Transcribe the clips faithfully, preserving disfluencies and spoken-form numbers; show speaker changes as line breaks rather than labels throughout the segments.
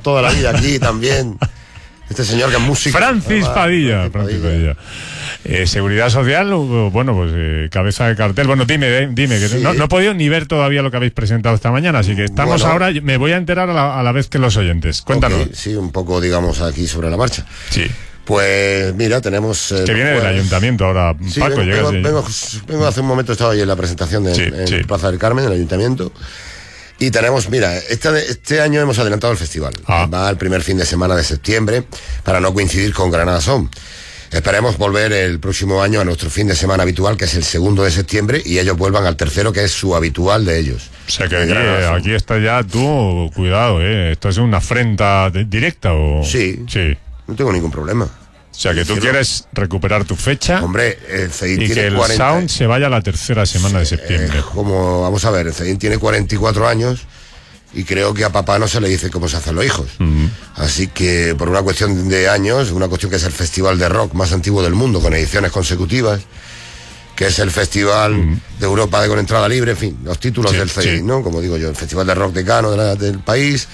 toda la vida aquí también. Este señor que es músico.
Francis
ah,
Padilla.
Francis
Francis Padilla. Eh, Seguridad Social, bueno, pues eh, cabeza de cartel. Bueno, dime, dime, que sí. no, no he podido ni ver todavía lo que habéis presentado esta mañana, así que estamos bueno, ahora, me voy a enterar a la, a la vez que los oyentes. Cuéntanos.
Okay, sí, un poco, digamos, aquí sobre la marcha.
Sí.
Pues mira, tenemos...
Eh, que viene pues, del ayuntamiento ahora,
sí,
Paco.
Vengo,
llegas
vengo, vengo hace un momento, estaba ahí en la presentación de,
sí,
en
sí.
Plaza del Carmen, en el ayuntamiento. Y tenemos, mira, este, este año hemos adelantado el festival. Ah. Va el primer fin de semana de septiembre, para no coincidir con Granada Sound. Esperemos volver el próximo año a nuestro fin de semana habitual, que es el segundo de septiembre, y ellos vuelvan al tercero, que es su habitual de ellos.
O sea que aquí, aquí está ya tú, cuidado, ¿eh? ¿Esto es una afrenta de, directa o...?
Sí,
sí,
no tengo ningún problema.
O sea que tú quieres recuperar tu fecha.
Hombre, el CEDIN
y
tiene
que el
cuarenta...
Sound se vaya a la tercera semana de septiembre.
Eh, como, vamos a ver, el CEDIN tiene cuarenta y cuatro años y creo que a papá no se le dice cómo se hacen los hijos. Uh-huh. Así que por una cuestión de años, una cuestión que es el festival de rock más antiguo del mundo, con ediciones consecutivas, que es el festival uh-huh. de Europa de con entrada libre, en fin, los títulos sí, del CEDIN, sí. ¿no? Como digo yo, el festival de rock decano de la, del país.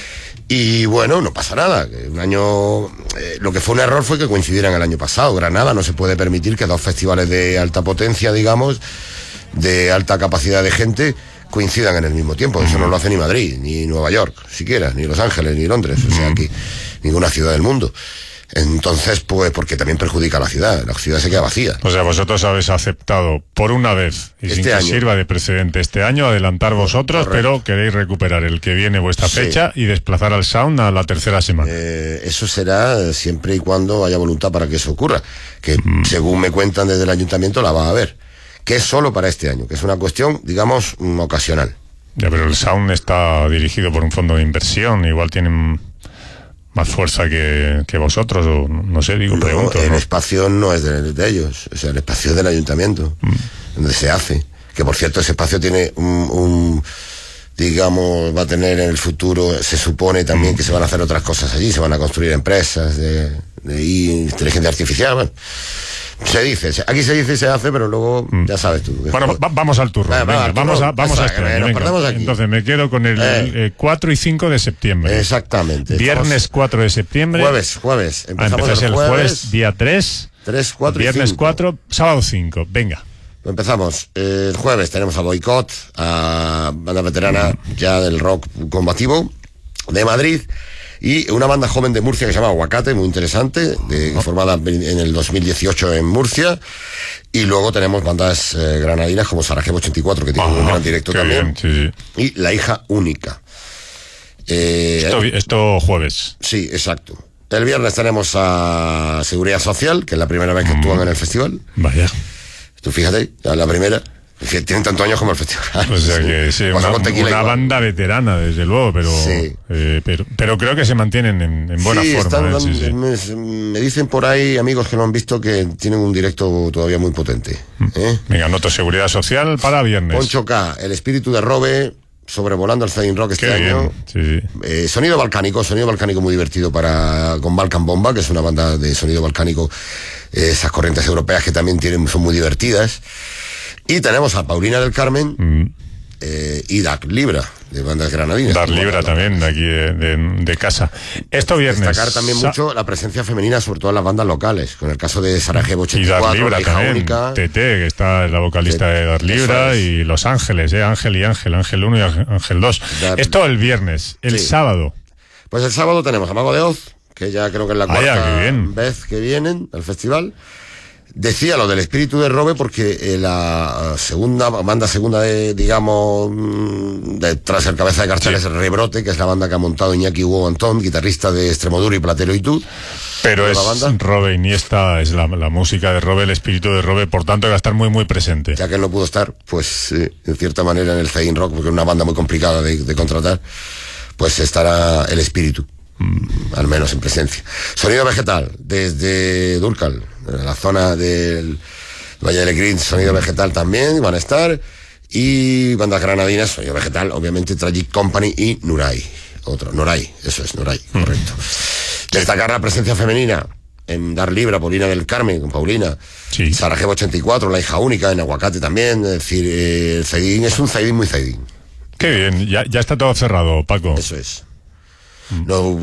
Y bueno, no pasa nada. Un año, eh, lo que fue un error fue que coincidieran el año pasado. Granada no se puede permitir que dos festivales de alta potencia, digamos, de alta capacidad de gente, coincidan en el mismo tiempo. Eso no lo hace ni Madrid, ni Nueva York, siquiera, ni Los Ángeles, ni Londres, o sea, aquí, ninguna ciudad del mundo. Entonces, pues, porque también perjudica a la ciudad, la ciudad se queda vacía.
O sea, vosotros habéis aceptado, por una vez, y este sin que año. sirva de precedente este año, adelantar vosotros, correcto. Pero queréis recuperar el que viene vuestra sí. fecha y desplazar al Sound a la tercera semana.
Eh, eso será siempre y cuando haya voluntad para que eso ocurra, que mm. según me cuentan desde el ayuntamiento la va a haber, que es solo para este año, que es una cuestión, digamos, ocasional.
Ya, pero el Sound está dirigido por un fondo de inversión, igual tienen más fuerza que, que vosotros, o no sé, digo,
no,
pregunto.
el
¿no?
espacio no es de, de ellos, o sea, el espacio es del ayuntamiento, mm. donde se hace, que por cierto ese espacio tiene un, un digamos, va a tener en el futuro, se supone también mm. que se van a hacer otras cosas allí, se van a construir empresas de, de inteligencia artificial, bueno, se dice, aquí se dice y se hace, pero luego mm. ya sabes tú.
Bueno, va, vamos al turno, venga, venga, vamos a, vamos a este año, venga. Entonces me quedo con el eh. eh, cuatro y cinco de septiembre.
Exactamente.
Viernes Estamos... cuatro de septiembre.
Jueves, jueves.
Empezamos ah, el, el jueves, jueves, día tres.
tres, cuatro y
Viernes
cinco.
cuatro, sábado cinco, venga.
Empezamos. Eh, el jueves tenemos a Boicot, a banda veterana mm. ya del rock combativo de Madrid. Y una banda joven de Murcia que se llama Aguacate, muy interesante, de, formada en el dos mil dieciocho en Murcia. Y luego tenemos bandas eh, granadinas como Sarajevo ochenta y cuatro, que tiene ah, un gran directo también. Bien, sí, sí. Y La Hija Única. Eh,
esto, esto jueves.
Sí, exacto. El viernes tenemos a Seguridad Social, que es la primera vez que mm. actúan en el festival.
Vaya.
Tú fíjate, ya la primera. Tienen tantos años como el festival.
O sea que sí, una, una banda veterana, desde luego, pero, sí. eh, pero pero creo que se mantienen en, en buena
sí,
forma.
Están,
¿eh?
sí,
sí,
me,
sí.
me dicen por ahí, amigos que lo han visto, que tienen un directo todavía muy potente. ¿eh?
Venga, noto Seguridad Social para viernes.
Poncho K, El Espíritu de Robe, sobrevolando el CEDIN Rock este
Qué
año.
Sí, sí.
Eh, sonido balcánico, sonido balcánico muy divertido para con Balkan Bomba, que es una banda de sonido balcánico, eh, esas corrientes europeas que también tienen, son muy divertidas. Y tenemos a Paulina del Carmen mm. eh, y Dark Libra, de bandas granadinas.
Dark Libra también, de aquí de, de, de casa. Esto viernes.
Destacar también Sa mucho la presencia femenina, sobre todo en las bandas locales, con el caso de Sarajevo ochenta y cuatro,
y Dark Libra
La Hija
también.
Única.
T T, que está la vocalista T de Dark Libra, y Los Ángeles, eh, Ángel y Ángel, Ángel uno y Ángel dos. Dar... Esto el viernes, el sí. sábado.
Pues el sábado tenemos a Mago de Oz, que ya creo que es la cuarta
ah, ya,
vez que vienen al festival. Decía lo del Espíritu de Robe porque eh, la segunda banda segunda de, digamos, detrás del cabeza de cartel es sí. Rebrote, que es la banda que ha montado Iñaki Hugo Antón, guitarrista de Extremoduro y Platero y tú.
Pero es banda. Robe Iniesta, es la, la música de Robe, el espíritu de Robe, por tanto va a estar muy muy presente.
Ya que él no pudo estar, pues eh, en cierta manera en el CEDIN Rock, porque es una banda muy complicada de, de contratar, pues estará el espíritu. Mm, al menos en presencia. Sonido Vegetal, desde Dúrcal, en la zona del Valle del Green, Sonido Vegetal también van a estar. Y bandas granadinas, Sonido Vegetal, obviamente Tragic Company y Nuray. Otro, Noray, eso es, Noray, mm. correcto. Destacar la presencia femenina en Dar Libra, Paulina del Carmen, con Paulina.
Sí.
Sarajevo ochenta y cuatro, La Hija Única, en Aguacate también. Es decir, eh, el CEDIN es un CEDIN muy CEDIN.
Qué bien, ya, ya está todo cerrado, Paco.
Eso es. No